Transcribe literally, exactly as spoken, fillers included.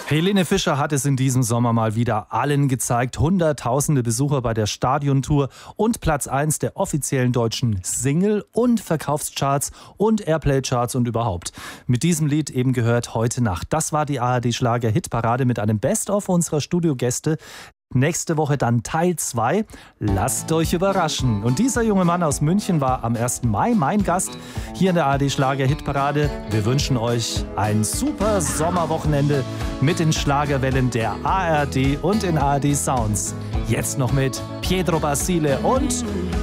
Helene Fischer hat es in diesem Sommer mal wieder allen gezeigt. Hunderttausende Besucher bei der Stadiontour und Platz eins der offiziellen deutschen Single- und Verkaufscharts und Airplay-Charts und überhaupt. Mit diesem Lied eben gehört Heute Nacht. Das war die A R D-Schlager-Hitparade mit einem Best-of unserer Studiogäste. Nächste Woche dann Teil zwei. Lasst euch überraschen. Und dieser junge Mann aus München war am ersten Mai mein Gast hier in der A R D-Schlager-Hitparade. Wir wünschen euch ein super Sommerwochenende mit den Schlagerwellen der A R D und in A R D Sounds. Jetzt noch mit Pietro Basile und